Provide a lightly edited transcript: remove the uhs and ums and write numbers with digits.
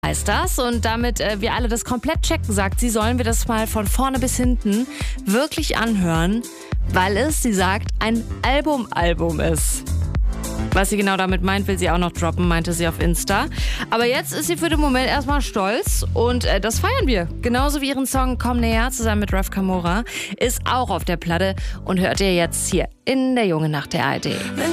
heißt das. Und damit wir alle das komplett checken, sagt sie, sollen wir das mal von vorne bis hinten wirklich anhören, weil es, sie sagt, ein Album ist. Was sie genau damit meint, will sie auch noch droppen, meinte sie auf Insta. Aber jetzt ist sie für den Moment erstmal stolz und das feiern wir. Genauso wie ihren Song Komm näher, zusammen mit Raf Kamora, ist auch auf der Platte und hört ihr jetzt hier in der Jungen Nacht der ARD.